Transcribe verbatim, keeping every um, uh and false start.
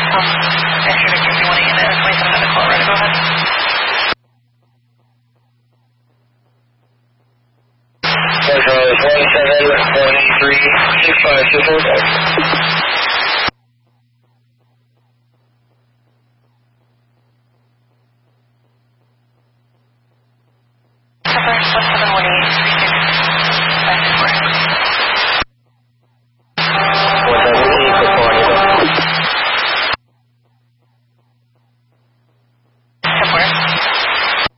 Um, extra Victor, if you want to unit, twenty-seven out of Colorado, go ahead. Charles one seven one eight three six five two four.